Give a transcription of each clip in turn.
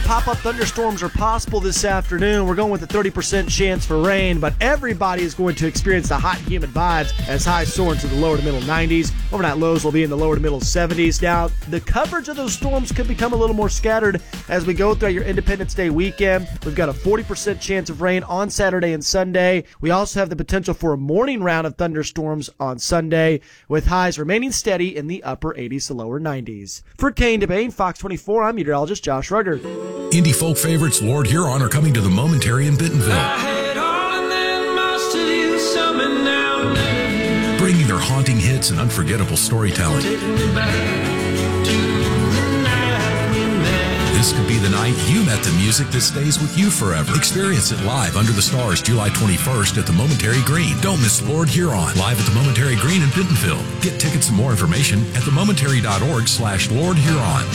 pop-up thunderstorms are possible this afternoon. We're going with a 30% chance for rain, but everybody is going to experience the hot and humid vibes as highs soar into the lower to middle 90s. Overnight lows will be in the lower to middle 70s. Now, the coverage of those storms could become a little more scattered as we go through your Independence Day weekend. We've got a 40% chance of rain on Saturday and Sunday. We also have the potential for a morning round of thunderstorms on Sunday, with highs remaining steady in the upper 80s to lower 90s. For Kane DeBane, Fox 24, I'm meteorologist Josh Ruggert. Indie folk favorites Lord Huron are coming to the Momentary in Bentonville, bringing their haunting hits and unforgettable storytelling. This could be the night you met the music that stays with you forever. Experience it live under the stars July 21st at the Momentary Green. Don't miss Lord Huron live at the Momentary Green in Bentonville. Get tickets and more information at themomentary.org/Lord Huron.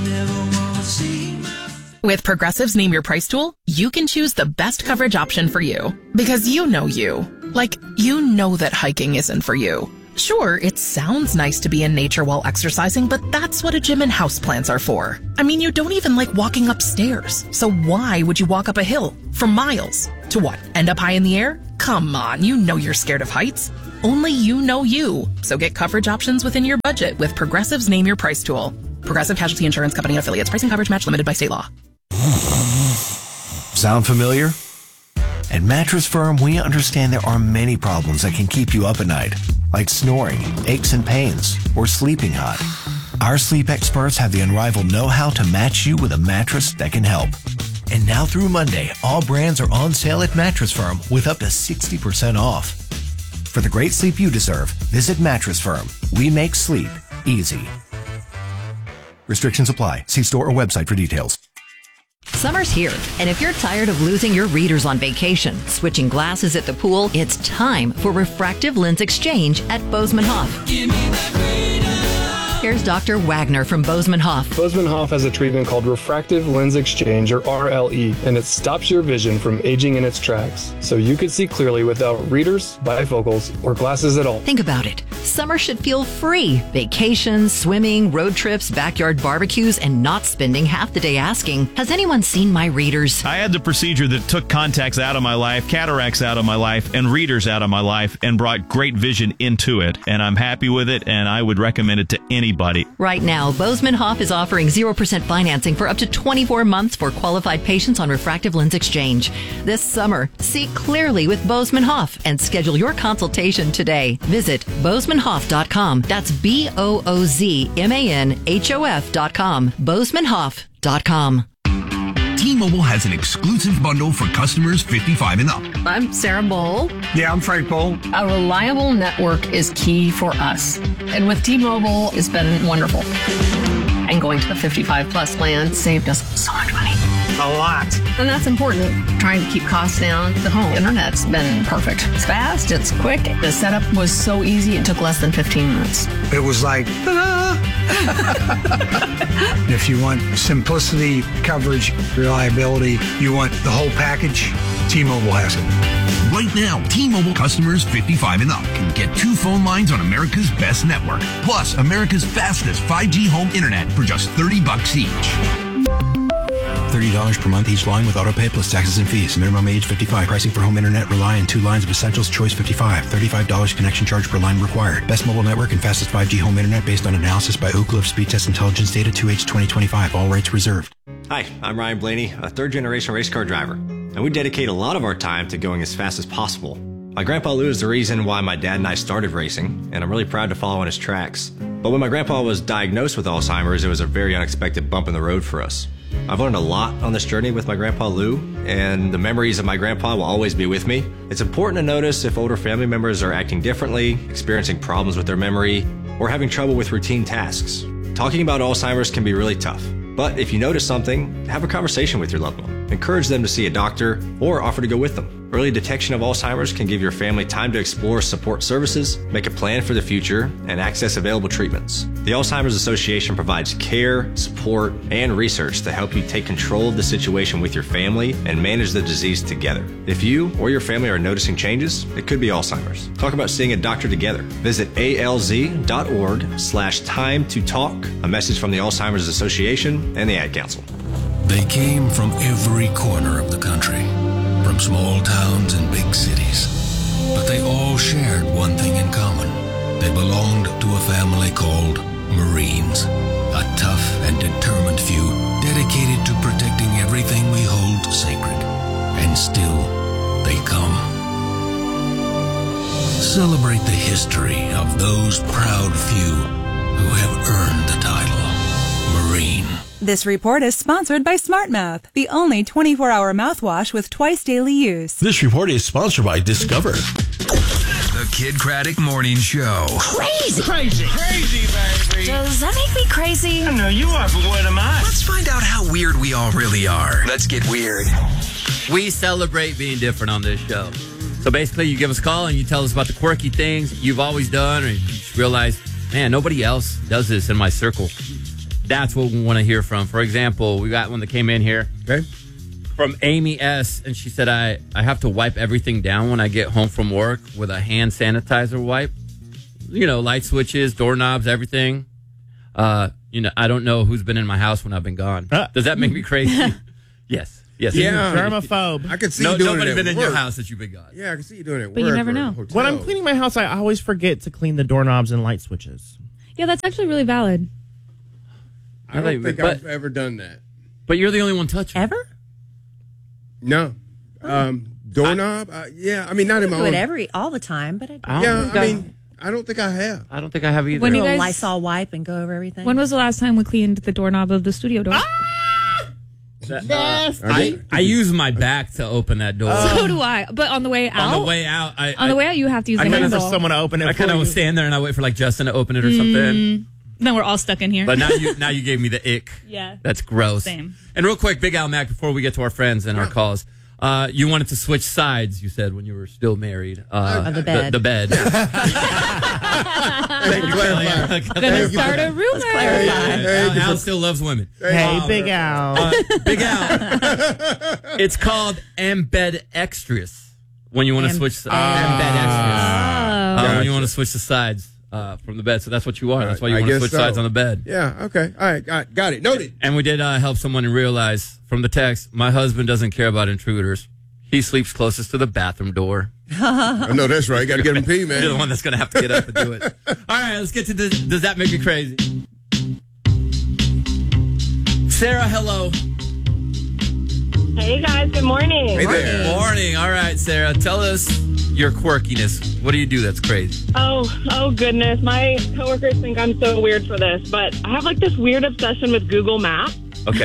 With Progressive's Name Your Price tool, you can choose the best coverage option for you. Because you know you. Like, you know that hiking isn't for you. Sure, it sounds nice to be in nature while exercising, but that's what a gym and houseplants are for. I mean, you don't even like walking upstairs. So why would you walk up a hill for miles? To what, end up high in the air? Come on, you know you're scared of heights. Only you know you. So get coverage options within your budget with Progressive's Name Your Price tool. Progressive Casualty Insurance Company and Affiliates. Pricing coverage match limited by state law. Sound familiar? At Mattress Firm, we understand there are many problems that can keep you up at night, like snoring, aches and pains, or sleeping hot. Our sleep experts have the unrivaled know-how to match you with a mattress that can help. And now through Monday, all brands are on sale at Mattress Firm with up to 60% off. For the great sleep you deserve, visit Mattress Firm. We make sleep easy. Restrictions apply. See store or website for details. Summer's here, and if you're tired of losing your readers on vacation, switching glasses at the pool, it's time for refractive lens exchange at Bozeman Hoff. Give me that freedom. Here's Dr. Wagner from Bozeman Hoff. Bozeman Hoff has a treatment called refractive lens exchange, or RLE, and it stops your vision from aging in its tracks, so you can see clearly without readers, bifocals, or glasses at all. Think about it. Summer should feel free. Vacations, swimming, road trips, backyard barbecues, and not spending half the day asking, has anyone seen my readers? I had the procedure that took contacts out of my life, cataracts out of my life, and readers out of my life, and brought great vision into it. And I'm happy with it, and I would recommend it to anybody. Right now, Bozeman Hoff is offering 0% financing for up to 24 months for qualified patients on refractive lens exchange. This summer, see clearly with Bozeman Hoff and schedule your consultation today. Visit BozemanHoff.com. That's BOZMANHOF.com. BozemanHoff.com. T-Mobile has an exclusive bundle for customers 55 and up. I'm Sarah Bowl. Yeah, I'm Frank Bowl. A reliable network is key for us. And with T-Mobile, it's been wonderful. And going to the 55 plus plan saved us so much money. A lot. And that's important. Trying to keep costs down. The home internet's been perfect. It's fast, it's quick. The setup was so easy, it took less than 15 minutes. It was like, ta-da! If you want simplicity, coverage, reliability, you want the whole package, T-Mobile has it. Right now, T-Mobile customers 55 and up can get 2 phone lines on America's best network, plus America's fastest 5G home internet for just $30 each. $30 per month each line with autopay plus taxes and fees. Minimum age 55. Pricing for home internet rely on 2 lines of Essentials Choice 55. $35 connection charge per line required. Best mobile network and fastest 5G home internet based on analysis by Oak Cliff Speed Test Intelligence data 2H 2025. All rates reserved. Hi, I'm Ryan Blaney, a third-generation race car driver, and we dedicate a lot of our time to going as fast as possible. My grandpa Lou is the reason why my dad and I started racing, and I'm really proud to follow in his tracks. But when my grandpa was diagnosed with Alzheimer's, it was a very unexpected bump in the road for us. I've learned a lot on this journey with my grandpa Lou, and the memories of my grandpa will always be with me. It's important to notice if older family members are acting differently, experiencing problems with their memory, or having trouble with routine tasks. Talking about Alzheimer's can be really tough, but if you notice something, have a conversation with your loved one. Encourage them to see a doctor or offer to go with them. Early detection of Alzheimer's can give your family time to explore support services, make a plan for the future, and access available treatments. The Alzheimer's Association provides care, support, and research to help you take control of the situation with your family and manage the disease together. If you or your family are noticing changes, it could be Alzheimer's. Talk about seeing a doctor together. Visit alz.org/time to talk. A message from the Alzheimer's Association and the Ad Council. They came from every corner of the country, from small towns and big cities. But they all shared one thing in common. They belonged to a family called Marines, a tough and determined few dedicated to protecting everything we hold sacred. And still, they come. Celebrate the history of those proud few who have earned the title Marine. This report is sponsored by SmartMouth, the only 24-hour mouthwash with twice daily use. This report is sponsored by Discover. The Kid Craddock Morning Show. Crazy, baby. Does that make me crazy? I know you are, but what am I? Let's find out how weird we all really are. Let's get weird. We celebrate being different on this show. So basically, you give us a call and you tell us about the quirky things you've always done, or you just realize, man, nobody else does this in my circle. That's what we want to hear from. For example, we got one that came in here. Okay. From Amy S. And she said, I have to wipe everything down when I get home from work with a hand sanitizer wipe. You know, light switches, doorknobs, everything. I don't know who's been in my house when I've been gone. Does that make me crazy? Yes. Yes. Yeah. Germaphobe. I can see you doing it. Nobody's been in work. your house that you've been gone. Yeah, I can see you doing it. But you never know. When I'm cleaning my house, I always forget to clean the doorknobs and light switches. Yeah, that's actually really valid. I don't think I've ever done that. But you're the only one touching. Ever? No. Doorknob? Yeah, I mean, not in my own. Do it all the time, but I do. I don't think I have. I don't think I have either. When you a guys Lysol wipe and go over everything. When was the last time we cleaned the doorknob of the studio door? I use my back to open that door. So do I. But on the way out? On the way out, you have to use the handle. For someone to open it. I kind of was standing there and I wait for like Justin to open it or something. Then we're all stuck in here. But now you gave me the ick. Yeah. That's gross. Same. And real quick, Big Al Mac, before we get to our friends and our calls, you wanted to switch sides, you said, when you were still married. Of the bed. The bed. Thank you, clarify. Gonna start a rumor. Al still loves women. Hey, Big Al. Big Al. It's called embed extras when you want to switch. Embed extras. When you want to switch the sides from the bed. So that's what you are. That's why you want to switch sides on the bed. Yeah. Okay. All right. Got it. Noted. And we did help someone realize from the text, my husband doesn't care about intruders. He sleeps closest to the bathroom door. I know that's right. Got to get him pee, man. You're the one that's going to have to get up and do it. All right, let's get to this. Does that make me crazy? Sarah, hello. Hey, guys. Good morning. Hey there. Good morning. All right, Sarah, tell us your quirkiness. What do you do that's crazy? Oh, goodness. My coworkers think I'm so weird for this, but I have like this weird obsession with Google Maps. Okay.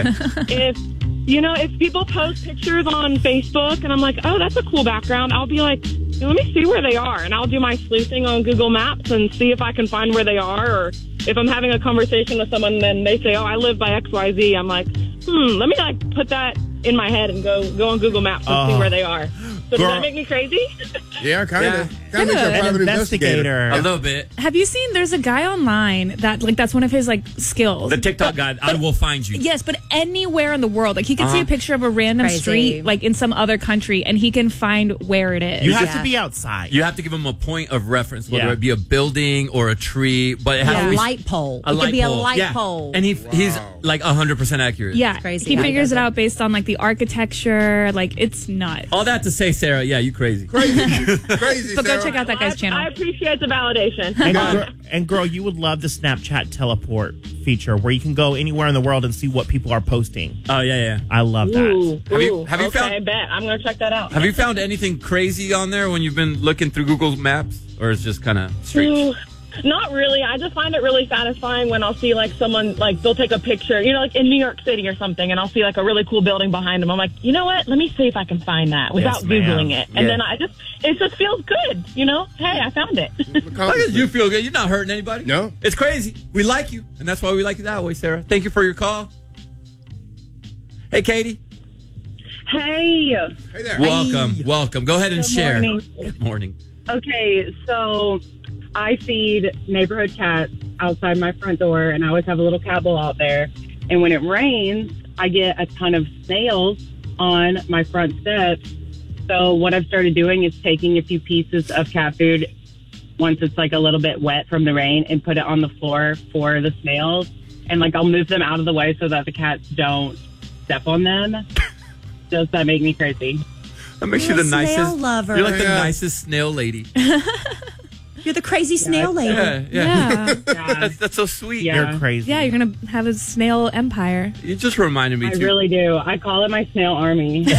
If people post pictures on Facebook and I'm like, oh, that's a cool background, I'll be like, let me see where they are. And I'll do my sleuthing on Google Maps and see if I can find where they are. Or if I'm having a conversation with someone and they say, oh, I live by XYZ, I'm like, let me like put that in my head and go on Google Maps and see where they are. So does that make me crazy? Yeah, kind of. Kind of makes a private investigator. A little bit. Have you seen, there's a guy online that, like, that's one of his, like, skills. The TikTok guy, I will find you. Yes, but anywhere in the world. Like, he can see a picture of a random street, like, in some other country, and he can find where it is. You have to be outside. You have to give him a point of reference, whether it be a building or a tree, but it has to be a light pole. It could be a light pole. And he's like 100% accurate. Yeah, crazy. He figures it out based on, like, the architecture. Like, it's nuts. All that to say, Sarah, yeah, you crazy. Crazy, but go check out that guy's channel. I appreciate the validation. And girl, you would love the Snapchat teleport feature where you can go anywhere in the world and see what people are posting. Oh, yeah. I love that. Have you found? I bet. I'm going to check that out. Have you found anything crazy on there when you've been looking through Google Maps? Or it's just kind of strange? Not really. I just find it really satisfying when I'll see like someone, like they'll take a picture, like in New York City or something, and I'll see like a really cool building behind them. I'm like, you know what? Let me see if I can find that without Googling it. And then it just feels good, Hey, I found it. How does you feel good? You're not hurting anybody. No. It's crazy. We like you, and that's why we like you that way, Sarah. Thank you for your call. Hey, Katie. Hey. Hey there. Welcome. Go ahead and share. Morning. Good morning. Okay, so I feed neighborhood cats outside my front door, and I always have a little cat bowl out there. And when it rains, I get a ton of snails on my front steps. So what I've started doing is taking a few pieces of cat food once it's like a little bit wet from the rain and put it on the floor for the snails. And like I'll move them out of the way so that the cats don't step on them. Does that make me crazy? That makes you the snail nicest. lover. You're like the Yeah. nicest snail lady. You're the crazy snail lady. Yeah. That's so sweet. Yeah. Yeah, you're going to have a snail empire. You just reminded me I too. really do. I call it my snail army. Good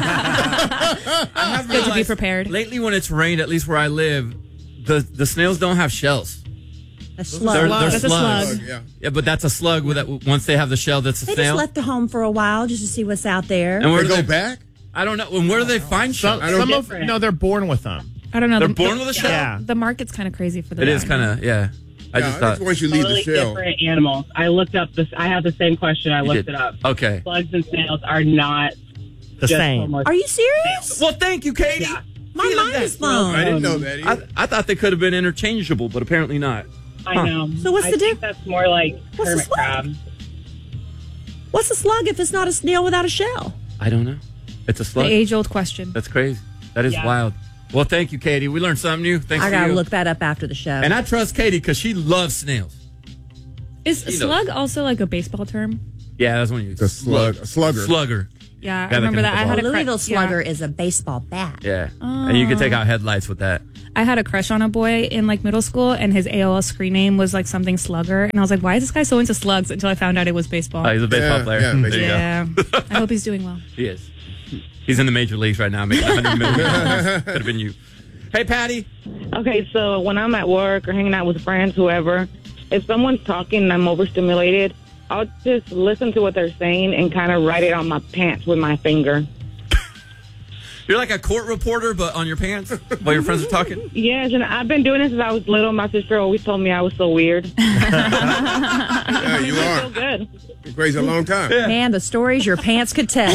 to be prepared. Lately, when it's rained, at least where I live, the snails don't have shells. A slug. They're That's a slugs. slug. Yeah, but that's a slug. Once they have the shell, that's a They snail. just left the home for a while just to see what's out there. And where do they back? I don't know. And where do they find shells? No, they're born with them. I don't know. They're born with a shell? Yeah. The market's kind of crazy for them. It is kind of, yeah. I just thought. once you leave Totally the shell. different animals. I looked up this. I had the same question. I looked did. it up. Okay. Slugs and snails are not The just same. homo- Are you serious? Well, thank you, Katie. Yeah. My mind is blown. I didn't know that either. I thought they could have been interchangeable, but apparently not. I Huh. know. So what's I the think that's more like What's the hermit slug? crab. What's a slug if it's not a snail without a shell? I don't know. It's a The slug. age-old question. That's crazy. That is Yeah. wild. Well, thank you, Katie. We learned something new. Thanks I to gotta you. look that up after the show. And I trust Katie because she loves snails. Is You know. slug also like a baseball term? Yeah, that's one you use. A slugger. Slugger. Yeah, I that remember can that. hit I the had a ball. Louisville crush. slugger is a baseball bat. Yeah. And you can take out headlights with that. I had a crush on a boy in like middle school, and his AOL screen name was like something slugger, and I was like, "Why is this guy so into slugs?" Until I found out it was baseball. Oh, he's a baseball player. yeah, There you Yeah. go. I hope he's doing well. He is. He's in the major leagues right now, making $100 million. Could have been you. Hey, Patty. Okay, so when I'm at work or hanging out with friends, whoever, if someone's talking and I'm overstimulated, I'll just listen to what they're saying and kind of write it on my pants with my finger. You're like a court reporter, but on your pants while your friends are talking? Yes, and I've been doing this since I was little. My sister always told me I was so weird. Yeah, you I feel are. good. Been crazy a long time. Man, the stories your pants could tell.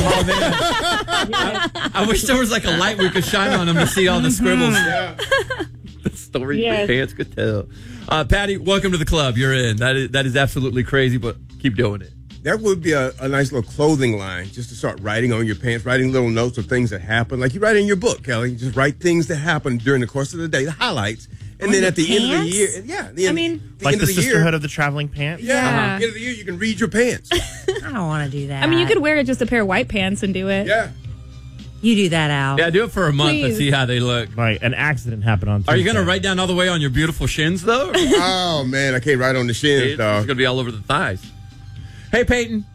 I wish there was like a light we could shine on them to see all the scribbles. The story your Yes. pants could tell. Patty, welcome to the club. You're in. That is absolutely crazy, but keep doing it. That would be a nice little clothing line just to start writing on your pants, writing little notes of things that happen. Like you write in your book, Kelly. You just write things that happen during the course of the day, the highlights. And then your at the end of the pants? year, the end Like of the the year, Sisterhood of the Traveling Pants? yeah, Yeah. at the end of the year, you can read your pants. I don't want to do that. I mean, you could wear just a pair of white pants and do it. Yeah. You do that, Al. Yeah, do it for a month and Please. see how they look. Right, an accident happened on Tuesday. Are you going to write down all the way on your beautiful shins, though? Oh, man, I can't write on the shins, It's dog. going to be all over the thighs. Hey, Peyton.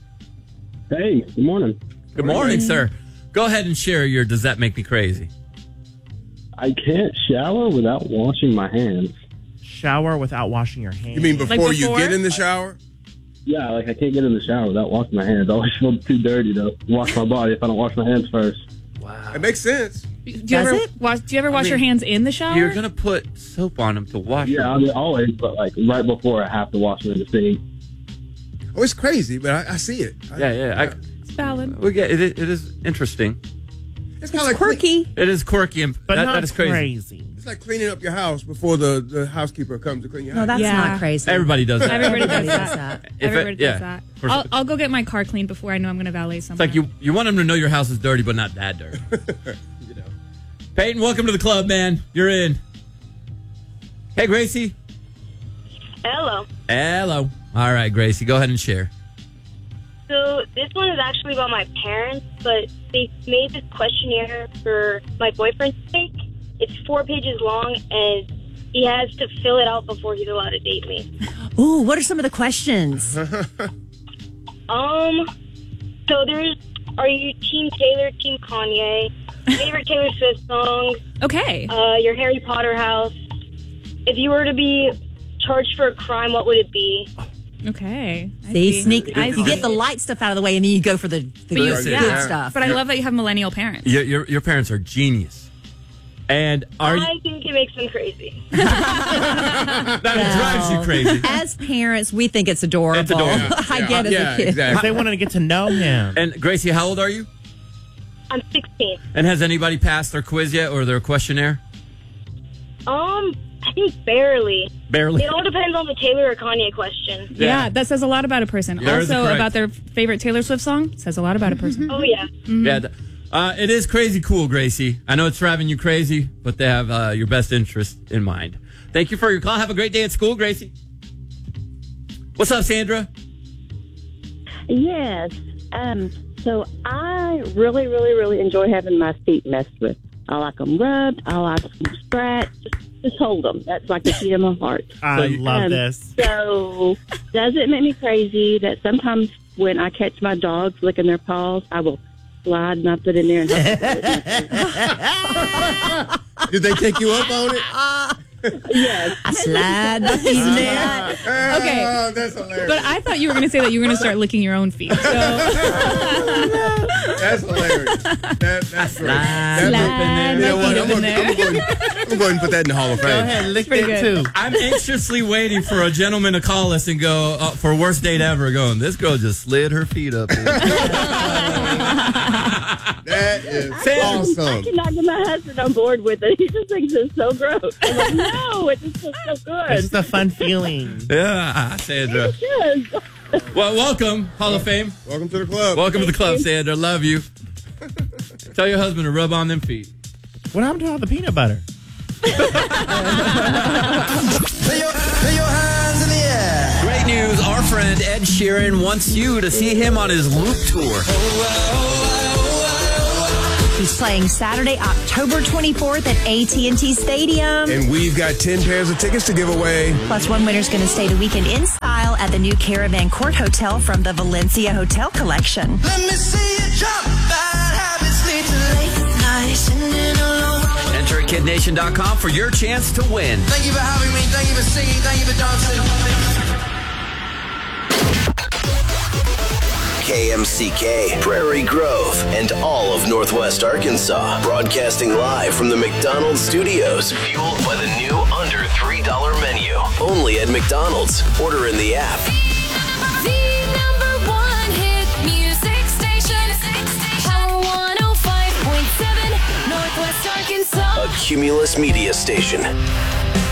Hey, good morning. Good morning, sir. Go ahead and share your Does That Make Me Crazy? I can't shower without washing my hands. Shower without washing your hands? You mean before you before? get in the shower? Yeah, like I can't get in the shower without washing my hands. I always feel too dirty to wash my body if I don't wash my hands first. Wow. It makes sense. Do you ever wash your hands in the shower? You're going to put soap on them to wash Yeah, them. I mean, always, but like right before I have to wash them in the sink. Oh, it's crazy, but I see it. It's valid. We get it. It is interesting. It's kind of like quirky. It is quirky, and But not that is crazy. It's like cleaning up your house before the housekeeper comes to clean your house. No, that's Yeah. not crazy. Everybody does that. Everybody does does that. that. Everybody does yeah. that. I'll go get my car cleaned before I know I'm going to valet It's somewhere. like you want them to know your house is dirty, but not that dirty. Peyton, welcome to the club, man. You're in. Hey, Gracie. Hello. Hello. All right, Gracie, go ahead and share. So this one is actually about my parents, but they made this questionnaire for my boyfriend to take. It's 4 pages long, and he has to fill it out before he's allowed to date me. Ooh, what are some of the questions? So there's, are you Team Taylor, Team Kanye? Favorite Taylor Swift song? Okay. Your Harry Potter house? If you were to be charged for a crime, what would it be? Okay. I See, sneak. I You get the light stuff out of the way, and then you go for the good stuff. But I love that you have millennial parents. Your parents are genius. And I think it makes them crazy. that drives you crazy. As parents, we think it's adorable. It's adorable. I get it as a kid. Exactly. They wanted to get to know him. And Gracie, how old are you? I'm 16. And has anybody passed their quiz yet or their questionnaire? I think barely. Barely. It all depends on the Taylor or Kanye question. Yeah, that says a lot about a person. There is Also, correct. about their favorite Taylor Swift song, says a lot about a person. Oh, yeah. Yeah. It is crazy cool, Gracie. I know it's driving you crazy, but they have your best interest in mind. Thank you for your call. Have a great day at school, Gracie. What's up, Sandra? Yes. So I really enjoy having my feet messed with. I like them rubbed. I like them scratched. Just hold them. That's like the key to my heart. I love this. So does it make me crazy that sometimes when I catch my dogs licking their paws, I will slide my foot in there and Did they take you up on it? Yes. I slide my feet in there. Okay. Oh, that's hilarious. But I thought you were going to say that you were going to start licking your own feet. So. That's hilarious. That's great. Slide You know my what? feet I'm in there. going to go ahead and put that in the Hall of Fame. Go ahead, lick Pretty that good. too. I'm anxiously waiting for a gentleman to call us and go for worst date ever. Going, this girl just slid her feet up. That is I awesome. cannot get my husband on board with it. He just thinks it's so gross. I'm like, no, it just feels so good. It's just a fun feeling. Yeah, Sandra. Yes. Well, welcome, Hall of Fame. Welcome to the club. Welcome to the club, Sandra. Love you. Tell your husband to rub on them feet. What happened to all the peanut butter? Lay your hands in the air. Great news. Our friend Ed Sheeran wants you to see him on his Loop tour. He's playing Saturday, October 24th at AT&T Stadium. And we've got 10 pairs of tickets to give away. Plus, one winner's going to stay the weekend in style at the new Caravan Court Hotel from the Valencia Hotel Collection. Let me see you drop. Bad habits lead to late nights and then alone. Enter at kidnation.com for your chance to win. Thank you for having me. Thank you for singing. Thank you for dancing. KMCK, Prairie Grove, and all of Northwest Arkansas. Broadcasting live from the McDonald's studios. Fueled by the new under $3 menu. Only at McDonald's. Order in the app. The number one hit music station. Power 105.7, Northwest Arkansas. A Cumulus Media Station.